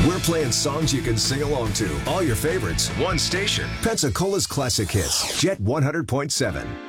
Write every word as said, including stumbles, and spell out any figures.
We're playing songs you can sing along to. All your favorites, one station. Pensacola's Classic Hits, Jet one hundred point seven.